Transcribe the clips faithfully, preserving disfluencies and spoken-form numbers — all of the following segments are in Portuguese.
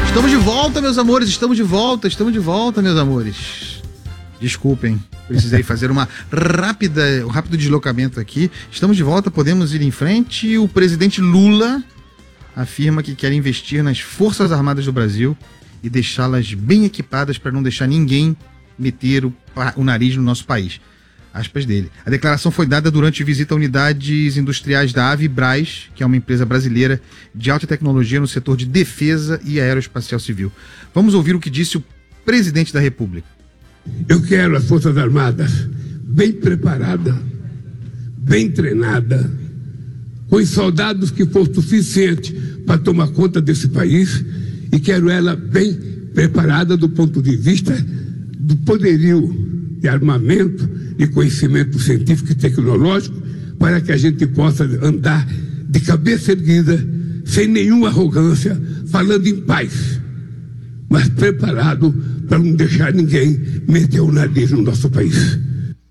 Estamos de volta, meus amores, estamos de volta, estamos de volta, meus amores. Desculpem, precisei fazer uma rápida, um rápido deslocamento aqui. Estamos de volta, podemos ir em frente. O presidente Lula afirma que quer investir nas Forças Armadas do Brasil e deixá-las bem equipadas para não deixar ninguém meter o, o nariz no nosso país. Aspas dele. A declaração foi dada durante visita a unidades industriais da Avibraz, que é uma empresa brasileira de alta tecnologia no setor de defesa e aeroespacial civil. Vamos ouvir o que disse o presidente da República. Eu quero as Forças Armadas bem preparadas, bem treinadas, com os soldados que for suficiente para tomar conta desse país, e quero ela bem preparada do ponto de vista do poderio de armamento, de conhecimento científico e tecnológico, para que a gente possa andar de cabeça erguida, sem nenhuma arrogância, falando em paz, mas preparado para não deixar ninguém meter o nariz no nosso país.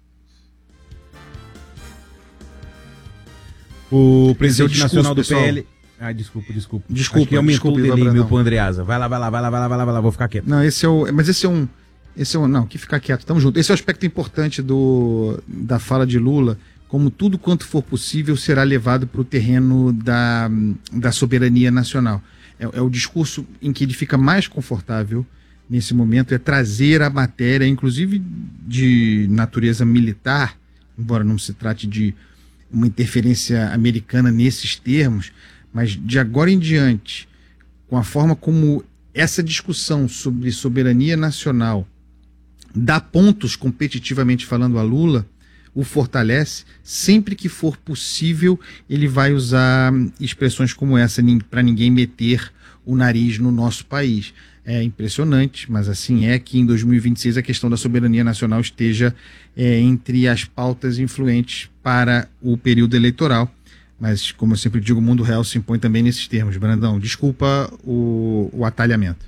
O presidente discurso, nacional do pessoal. P L... Ah, desculpa, desculpa. Desculpa, Acho que aumentou desculpa, o delay, Ivan meu, Brandão. pro Andreasa. Vai lá, vai lá, vai lá, vai lá, vai lá, vai lá, vou ficar quieto. Não, esse é o. Mas esse é um. Esse é um. Não, que ficar quieto, tamo junto. Esse é o aspecto importante do, da fala de Lula. Como tudo quanto for possível será levado para o terreno da, da soberania nacional. É, é o discurso em que ele fica mais confortável nesse momento, é trazer a matéria, inclusive de natureza militar, embora não se trate de uma interferência americana nesses termos, mas de agora em diante, com a forma como essa discussão sobre soberania nacional dá pontos competitivamente falando a Lula, o fortalece. Sempre que for possível, ele vai usar expressões como essa para ninguém meter o nariz no nosso país. É impressionante, mas assim é que em dois mil e vinte e seis a questão da soberania nacional esteja é, entre as pautas influentes para o período eleitoral. Mas, como eu sempre digo, o mundo real se impõe também nesses termos. Brandão, desculpa o, o atalhamento.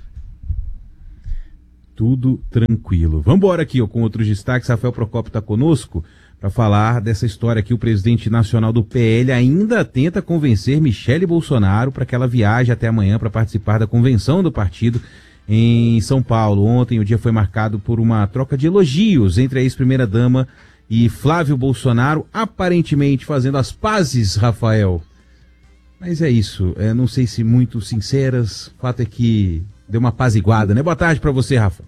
Tudo tranquilo. Vamos embora aqui ó, com outros destaques. Rafael Procópio está conosco para falar dessa história que o presidente nacional do P L ainda tenta convencer Michele Bolsonaro para que ela viaje até amanhã para participar da convenção do partido em São Paulo. Ontem o dia foi marcado por uma troca de elogios entre a ex-primeira-dama e Flávio Bolsonaro, aparentemente fazendo as pazes, Rafael. Mas é isso, é, não sei se muito sinceras, o fato é que deu uma apaziguada, né? Boa tarde para você, Rafa.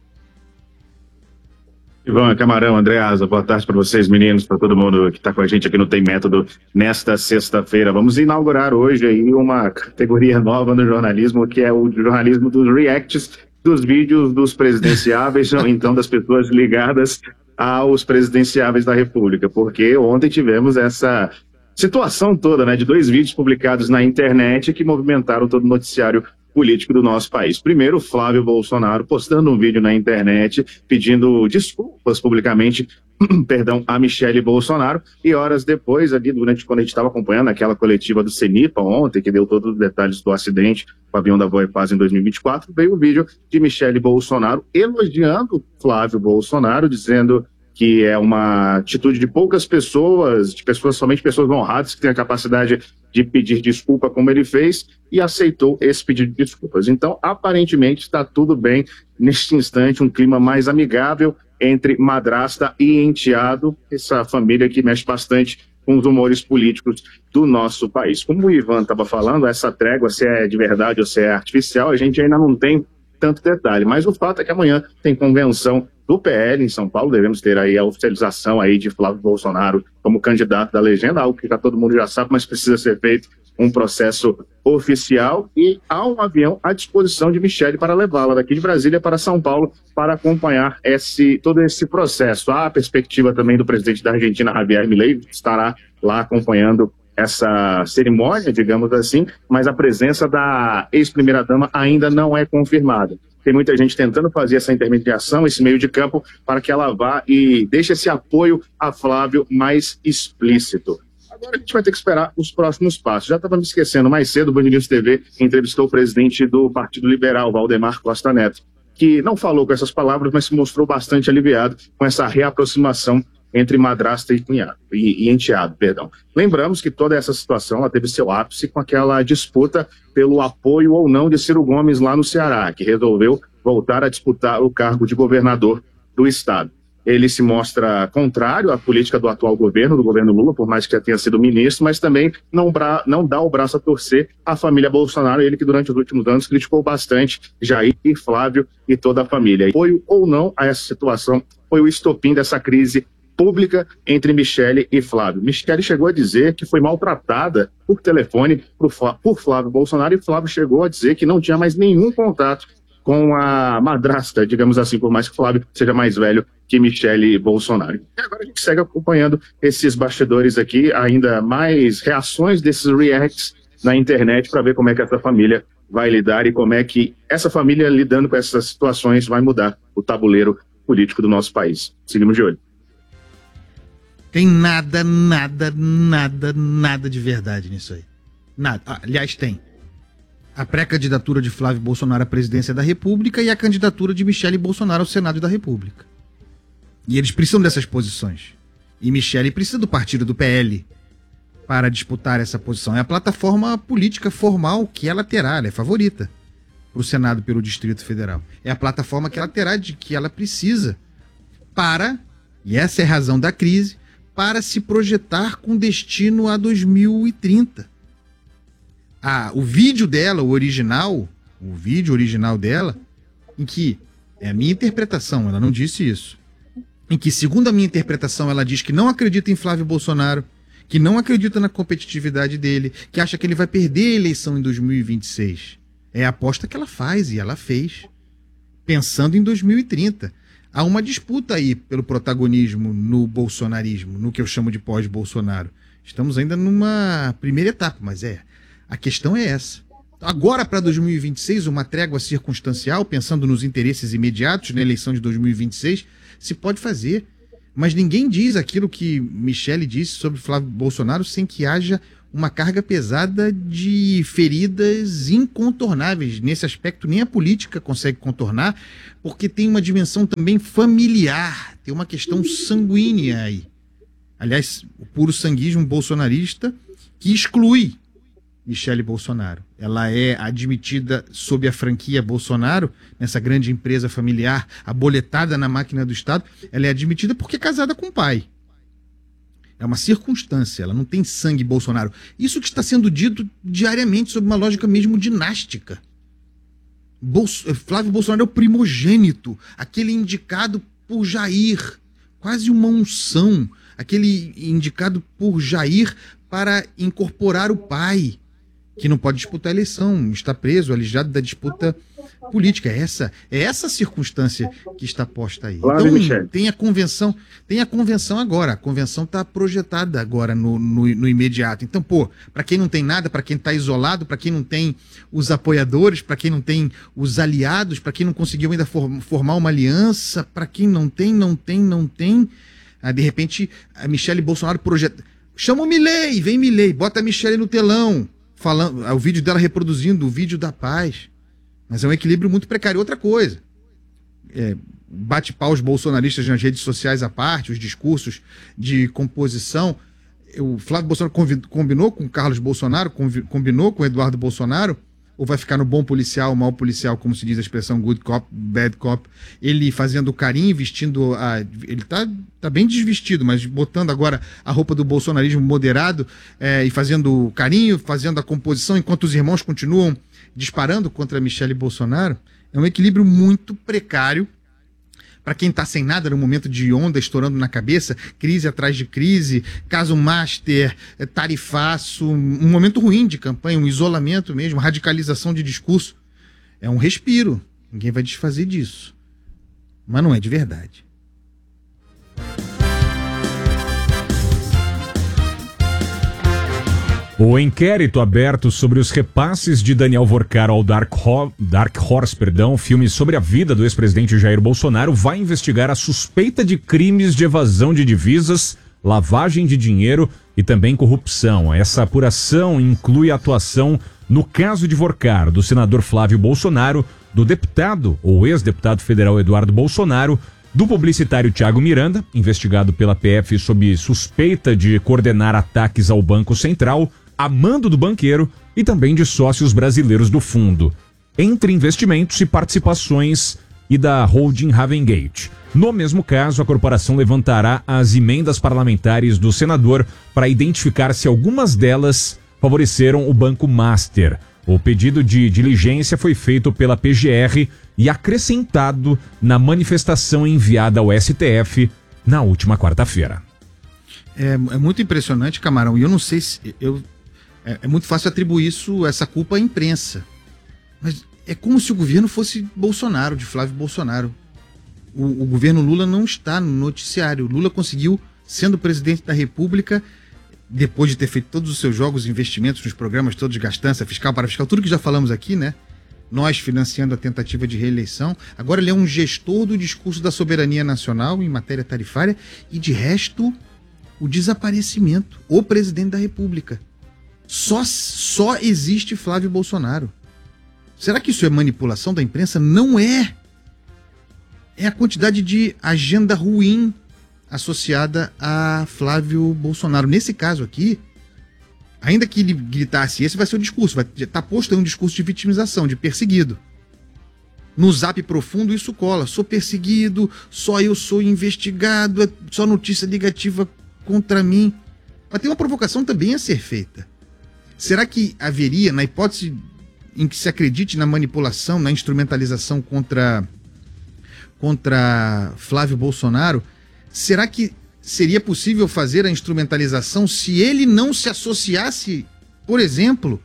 Ivan, Camarão, Andreasa, boa tarde para vocês, meninos, para todo mundo que está com a gente aqui no Tem Método nesta sexta-feira. Vamos inaugurar hoje aí uma categoria nova no jornalismo, que é o jornalismo dos reacts, dos vídeos dos presidenciáveis, ou então das pessoas ligadas aos presidenciáveis da República, porque ontem tivemos essa situação toda, né, de dois vídeos publicados na internet que movimentaram todo o noticiário político do nosso país. Primeiro, Flávio Bolsonaro postando um vídeo na internet pedindo desculpas publicamente, perdão, a Michele Bolsonaro, e horas depois, ali durante quando a gente estava acompanhando aquela coletiva do CENIPA ontem, que deu todos os detalhes do acidente com o avião da Voa e Paz em dois mil e vinte e quatro, veio o vídeo de Michele Bolsonaro elogiando Flávio Bolsonaro, dizendo que é uma atitude de poucas pessoas, de pessoas, somente pessoas honradas que têm a capacidade de pedir desculpa como ele fez, e aceitou esse pedido de desculpas. Então, aparentemente, está tudo bem neste instante, um clima mais amigável entre madrasta e enteado, essa família que mexe bastante com os humores políticos do nosso país. Como o Ivan estava falando, essa trégua, se é de verdade ou se é artificial, a gente ainda não tem tanto detalhe, mas o fato é que amanhã tem convenção do P L em São Paulo, devemos ter aí a oficialização aí de Flávio Bolsonaro como candidato da legenda, algo que já todo mundo já sabe, mas precisa ser feito um processo oficial, e há um avião à disposição de Michele para levá-la daqui de Brasília para São Paulo para acompanhar esse, todo esse processo. Há a perspectiva também do presidente da Argentina, Javier Milei, estará lá acompanhando essa cerimônia, digamos assim, mas a presença da ex-primeira-dama ainda não é confirmada. Tem muita gente tentando fazer essa intermediação, esse meio de campo, para que ela vá e deixe esse apoio a Flávio mais explícito. Agora a gente vai ter que esperar os próximos passos. Já estava me esquecendo, mais cedo o Band News T V entrevistou o presidente do Partido Liberal, Valdemar Costa Neto, que não falou com essas palavras, mas se mostrou bastante aliviado com essa reaproximação entre madrasta e cunhado, e, e enteado, perdão. Lembramos que toda essa situação ela teve seu ápice com aquela disputa pelo apoio ou não de Ciro Gomes lá no Ceará, que resolveu voltar a disputar o cargo de governador do estado. Ele se mostra contrário à política do atual governo, do governo Lula, por mais que já tenha sido ministro, mas também não, bra- não dá o braço a torcer à família Bolsonaro, ele que durante os últimos anos criticou bastante Jair, Flávio e toda a família. Apoio ou não a essa situação foi o estopim dessa crise pública entre Michele e Flávio. Michele chegou a dizer que foi maltratada por telefone por, por Flávio Bolsonaro, e Flávio chegou a dizer que não tinha mais nenhum contato com a madrasta, digamos assim, por mais que Flávio seja mais velho que Michele Bolsonaro. E agora a gente segue acompanhando esses bastidores aqui, ainda mais reações desses reacts na internet para ver como é que essa família vai lidar e como é que essa família lidando com essas situações vai mudar o tabuleiro político do nosso país. Seguimos de olho. Tem nada, nada, nada, nada de verdade nisso aí. Nada. Ah, aliás, tem. A pré-candidatura de Flávio Bolsonaro à presidência da República e a candidatura de Michele Bolsonaro ao Senado da República. E eles precisam dessas posições. E Michele precisa do partido do P L para disputar essa posição. É a plataforma política formal que ela terá, ela é favorita para o Senado pelo Distrito Federal. É a plataforma que ela terá, de que ela precisa para, e essa é a razão da crise, para se projetar com destino a dois mil e trinta. Ah, o vídeo dela, o original, o vídeo original dela, em que, é a minha interpretação, ela não disse isso, em que, segundo a minha interpretação, ela diz que não acredita em Flávio Bolsonaro, que não acredita na competitividade dele, que acha que ele vai perder a eleição em dois mil e vinte e seis. É a aposta que ela faz, e ela fez, pensando em dois mil e trinta. Há uma disputa aí pelo protagonismo no bolsonarismo, no que eu chamo de pós-Bolsonaro. Estamos ainda numa primeira etapa, mas é... A questão é essa. Agora, para dois mil e vinte e seis, uma trégua circunstancial, pensando nos interesses imediatos na eleição de dois mil e vinte e seis, se pode fazer. Mas ninguém diz aquilo que Michele disse sobre Flávio Bolsonaro sem que haja uma carga pesada de feridas incontornáveis. Nesse aspecto, nem a política consegue contornar, porque tem uma dimensão também familiar, tem uma questão sanguínea aí. Aliás, o puro sanguismo bolsonarista que exclui Michele Bolsonaro. Ela é admitida sob a franquia Bolsonaro, nessa grande empresa familiar, aboletada na máquina do Estado. Ela é admitida porque é casada com o pai. É uma circunstância, ela não tem sangue Bolsonaro. Isso que está sendo dito diariamente sob uma lógica mesmo dinástica. Bolso... Flávio Bolsonaro é o primogênito, aquele indicado por Jair, quase uma unção, aquele indicado por Jair para incorporar o pai, que não pode disputar a eleição, está preso, alijado da disputa política. É essa, é essa circunstância que está posta aí. Flávio, então, tem a convenção, tem a convenção agora, a convenção está projetada agora no, no, no imediato. Então, pô, para quem não tem nada, para quem está isolado, para quem não tem os apoiadores, para quem não tem os aliados, para quem não conseguiu ainda for, formar uma aliança, para quem não tem, não tem, não tem, ah, de repente a Michele Bolsonaro projeta... Chama o Milei, vem Milei, bota a Michele no telão, falando, o vídeo dela reproduzindo o vídeo da paz. Mas é um equilíbrio muito precário. Outra coisa, é, bate-paus bolsonaristas nas redes sociais à parte, os discursos de composição. O Flávio Bolsonaro combinou com o Carlos Bolsonaro, combinou com o Eduardo Bolsonaro, ou vai ficar no bom policial, mal policial, como se diz a expressão good cop, bad cop, ele fazendo carinho, vestindo a... Ele tá, tá bem desvestido, mas botando agora a roupa do bolsonarismo moderado é, e fazendo carinho, fazendo a composição, enquanto os irmãos continuam disparando contra Michele Bolsonaro. É um equilíbrio muito precário para quem está sem nada no momento de onda estourando na cabeça, crise atrás de crise, caso master, tarifaço, um momento ruim de campanha, um isolamento mesmo, radicalização de discurso. É um respiro, ninguém vai desfazer disso. Mas não é de verdade. O inquérito aberto sobre os repasses de Daniel Vorcaro ao Dark, Ho- Dark Horse, perdão, filme sobre a vida do ex-presidente Jair Bolsonaro, vai investigar a suspeita de crimes de evasão de divisas, lavagem de dinheiro e também corrupção. Essa apuração inclui a atuação no caso de Vorcaro, do senador Flávio Bolsonaro, do deputado ou ex-deputado federal Eduardo Bolsonaro do publicitário Thiago Miranda, investigado pela P F sob suspeita de coordenar ataques ao Banco Central, a mando do banqueiro e também de sócios brasileiros do fundo, entre investimentos e participações e da holding Ravengate. No mesmo caso, a corporação levantará as emendas parlamentares do senador para identificar se algumas delas favoreceram o Banco Master. O pedido de diligência foi feito pela P G R e acrescentado na manifestação enviada ao S T F na última quarta-feira. É, é muito impressionante, Camarão, e eu não sei se... Eu, é, é muito fácil atribuir isso, essa culpa à imprensa. Mas é como se o governo fosse Bolsonaro, de Flávio Bolsonaro. O, o governo Lula não está no noticiário. Lula conseguiu, sendo presidente da República, depois de ter feito todos os seus jogos e investimentos nos programas todos de gastança fiscal, para fiscal, tudo que já falamos aqui, né? Nós financiando a tentativa de reeleição. Agora ele é um gestor do discurso da soberania nacional em matéria tarifária e, de resto, o desaparecimento. O presidente da República. Só, só existe Flávio Bolsonaro. Será que isso é manipulação da imprensa? Não é. É a quantidade de agenda ruim associada a Flávio Bolsonaro. Nesse caso aqui, ainda que ele gritasse, esse vai ser o discurso, vai estar posto aí um discurso de vitimização, de perseguido. No Zap Profundo isso cola, sou perseguido, só eu sou investigado, só notícia negativa contra mim. Mas tem uma provocação também a ser feita. Será que haveria, na hipótese em que se acredite na manipulação, na instrumentalização contra, contra Flávio Bolsonaro, será que seria possível fazer a instrumentalização se ele não se associasse, por exemplo,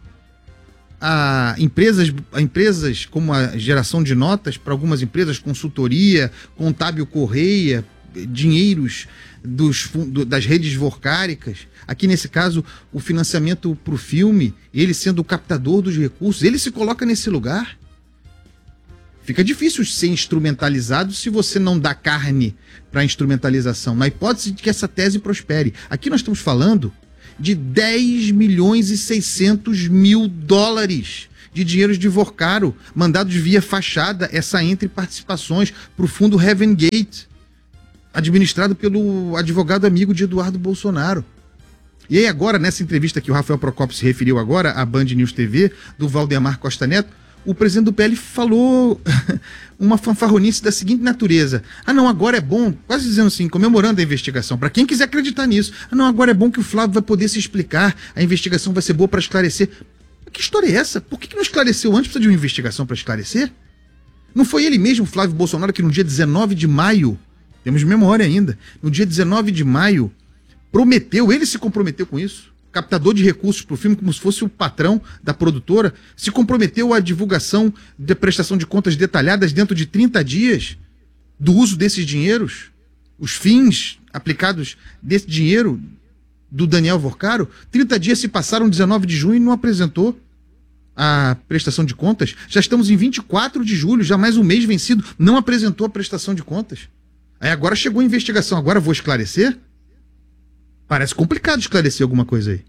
a empresas, a empresas como a geração de notas, para algumas empresas, consultoria, Contábil Correia, dinheiros dos, das redes vorcáricas? Aqui nesse caso, o financiamento para o filme, ele sendo o captador dos recursos, ele se coloca nesse lugar. Fica difícil ser instrumentalizado se você não dá carne para a instrumentalização, na hipótese de que essa tese prospere. Aqui nós estamos falando de dez milhões e seiscentos mil dólares de dinheiros de Vorcaro, mandados via fachada, essa entre participações para o fundo Ravengate, administrado pelo advogado amigo de Eduardo Bolsonaro. E aí agora, nessa entrevista que o Rafael Procópio se referiu agora, à Band News T V, do Valdemar Costa Neto, o presidente do P L falou uma fanfarronice da seguinte natureza: ah não, agora é bom, quase dizendo assim, comemorando a investigação, para quem quiser acreditar nisso, ah não, agora é bom que o Flávio vai poder se explicar, a investigação vai ser boa para esclarecer. Que história é essa? Por que, que não esclareceu antes? Precisa de uma investigação para esclarecer? Não foi ele mesmo, Flávio Bolsonaro, que no dia dezenove de maio, temos memória ainda, no dia dezenove de maio, prometeu, ele se comprometeu com isso, captador de recursos para o filme, como se fosse o patrão da produtora, se comprometeu à divulgação de prestação de contas detalhadas dentro de trinta dias do uso desses dinheiros, os fins aplicados desse dinheiro do Daniel Vorcaro. trinta dias se passaram, dezenove de junho, e não apresentou a prestação de contas. Já estamos em vinte e quatro de julho, já mais um mês vencido, não apresentou a prestação de contas. Aí agora chegou a investigação, agora vou esclarecer? Parece complicado esclarecer alguma coisa aí.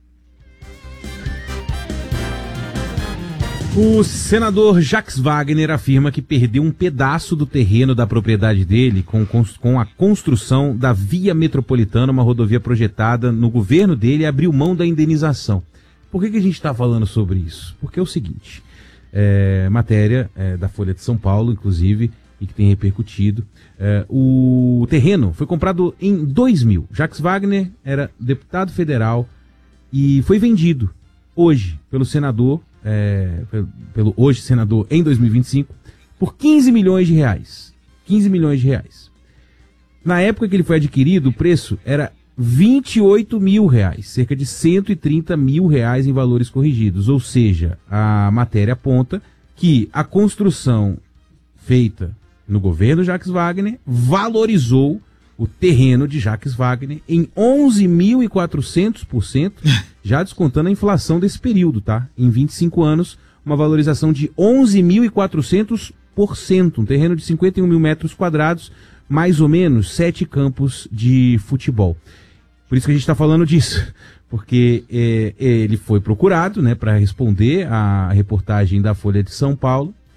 O senador Jacques Wagner afirma que perdeu um pedaço do terreno da propriedade dele com, com a construção da Via Metropolitana, uma rodovia projetada no governo dele, e abriu mão da indenização. Por que, que a gente está falando sobre isso? Porque é o seguinte, é, matéria é, da Folha de São Paulo, inclusive, e que tem repercutido. É, o terreno foi comprado em dois mil. Jacques Wagner era deputado federal e foi vendido hoje pelo senador, é, pelo, pelo hoje senador em dois mil e vinte e cinco, por quinze milhões de reais. quinze milhões de reais. Na época que ele foi adquirido, o preço era vinte e oito mil reais, cerca de cento e trinta mil reais em valores corrigidos. Ou seja, a matéria aponta que a construção feita no governo Jacques Wagner valorizou o terreno de Jacques Wagner em onze mil e quatrocentos por cento, já descontando a inflação desse período, tá? Em vinte e cinco anos, uma valorização de onze mil e quatrocentos por cento, um terreno de cinquenta e um mil metros quadrados, mais ou menos sete campos de futebol. Por isso que a gente está falando disso, porque é, ele foi procurado, né, para responder à reportagem da Folha de São Paulo,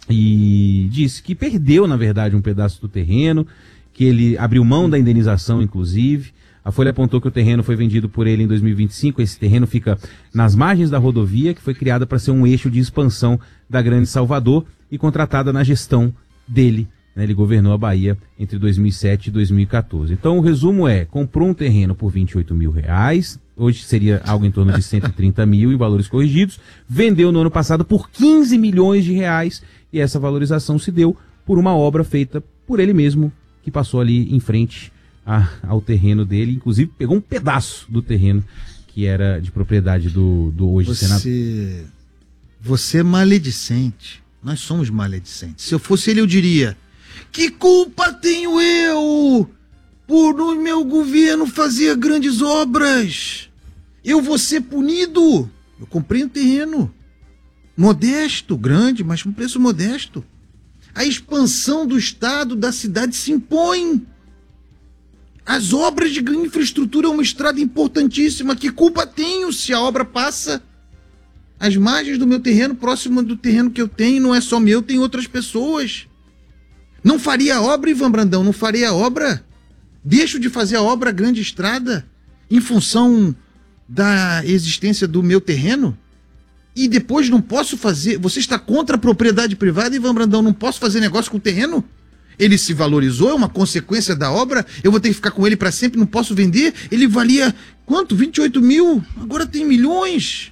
e disse que perdeu, na verdade, um pedaço do terreno, que ele abriu mão da indenização, inclusive. A Folha apontou que o terreno foi vendido por ele em dois mil e vinte e cinco. Esse terreno fica nas margens da rodovia, que foi criada para ser um eixo de expansão da Grande Salvador e contratada na gestão dele. Né? Ele governou a Bahia entre dois mil e sete e dois mil e quatorze. Então o resumo é, comprou um terreno por vinte e oito mil reais, hoje seria algo em torno de cento e trinta mil em valores corrigidos, vendeu no ano passado por quinze milhões de reais e essa valorização se deu por uma obra feita por ele mesmo, que passou ali em frente A, ao terreno dele, inclusive pegou um pedaço do terreno que era de propriedade do, do hoje você, senador. Você é maledicente. Nós somos maledicentes. Se eu fosse ele, eu diria: que culpa tenho eu por no meu governo fazer grandes obras? Eu vou ser punido. Eu comprei um terreno modesto, grande, mas com preço modesto. A expansão do estado, da cidade se impõe. As obras de infraestrutura é uma estrada importantíssima. Que culpa tenho se a obra passa às margens do meu terreno, próximo do terreno que eu tenho? Não é só meu, tem outras pessoas. Não faria a obra, Ivan Brandão, não faria a obra? Deixo de fazer a obra, a grande estrada, em função da existência do meu terreno? E depois não posso fazer... Você está contra a propriedade privada, Ivan Brandão? Não posso fazer negócio com o terreno? Ele se valorizou, é uma consequência da obra, eu vou ter que ficar com ele para sempre, não posso vender. Ele valia quanto? vinte e oito mil, agora tem milhões.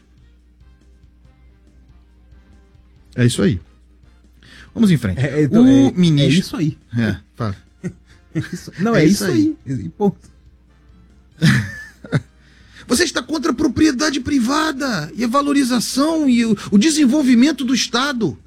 É isso aí. Vamos em frente. É, então, o é, ministro... é isso aí. É, fala. É isso... Não, é, é isso aí. aí. Ponto. Você está contra a propriedade privada e a valorização e o, o desenvolvimento do Estado.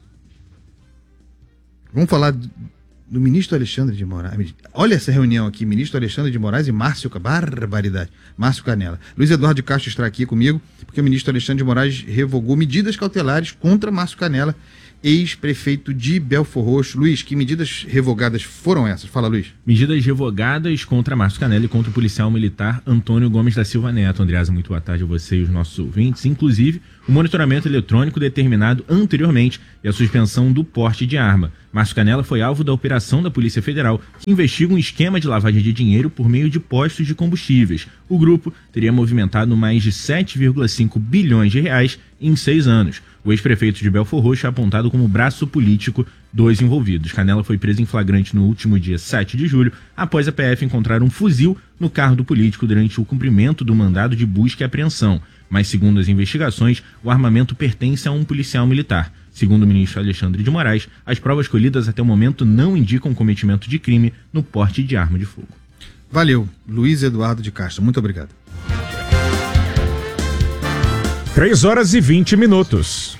Vamos falar do, do ministro Alexandre de Moraes. Olha essa reunião aqui, ministro Alexandre de Moraes e Márcio... Barbaridade. Márcio Canela. Luiz Eduardo de Castro está aqui comigo, porque o ministro Alexandre de Moraes revogou medidas cautelares contra Márcio Canela, ex-prefeito de Belfor Roxo. Luiz, que medidas revogadas foram essas? Fala, Luiz. Medidas revogadas contra Márcio Canela e contra o policial militar Antônio Gomes da Silva Neto. Andreasa, muito boa tarde a você e os nossos ouvintes. Inclusive, o monitoramento eletrônico determinado anteriormente e a suspensão do porte de arma. Márcio Canela foi alvo da operação da Polícia Federal, que investiga um esquema de lavagem de dinheiro por meio de postos de combustíveis. O grupo teria movimentado mais de sete vírgula cinco bilhões de reais em seis anos. O ex-prefeito de Belfor Roxo é apontado como braço político dos envolvidos. Canela foi preso em flagrante no último dia sete de julho, após a P F encontrar um fuzil no carro do político durante o cumprimento do mandado de busca e apreensão. Mas, segundo as investigações, o armamento pertence a um policial militar. Segundo o ministro Alexandre de Moraes, as provas colhidas até o momento não indicam cometimento de crime no porte de arma de fogo. Valeu, Luiz Eduardo de Castro. Muito obrigado. três horas e vinte minutos.